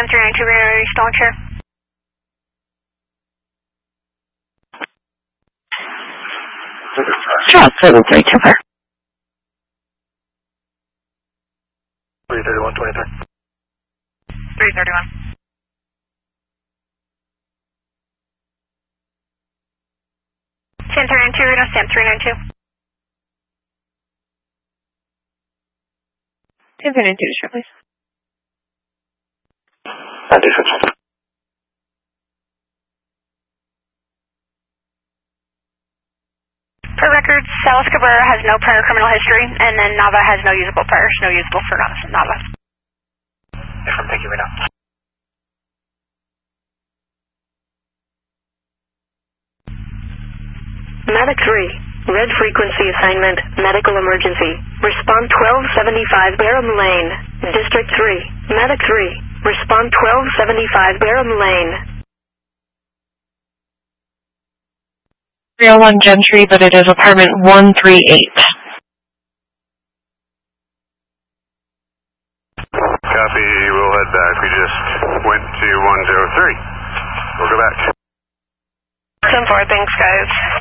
Sam 392, are you still on chair? Drop 732 fire. 331, 23. 331. Sam 392, Reno, Sam 392. Sam 392 to share, please. 96. For records, Salas Cabrera has no prior criminal history, and then Nava has no usable priors, no usable for Nava. Different, thank you, Reno. Medic 3, red frequency assignment, medical emergency. Respond 1275 Barham Lane, District 3. Medic 3, respond 1275 Barham Lane. 301 Gentry, but it is apartment 138. Copy, we'll head back. We just went to 103. We'll go back. 10-4, thanks guys.